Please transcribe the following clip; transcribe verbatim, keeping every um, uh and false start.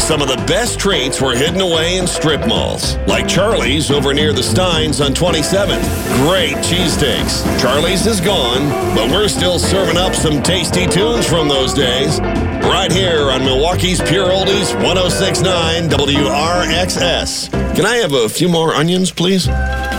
Some of the best treats were hidden away in strip malls, like Charlie's over near the Steins on twenty-seventh. Great cheesesteaks. Charlie's is gone, but we're still serving up some tasty tunes from those days. Right here on Milwaukee's Pure Oldies one oh six point nine W R X S. Can I have a few more onions, please?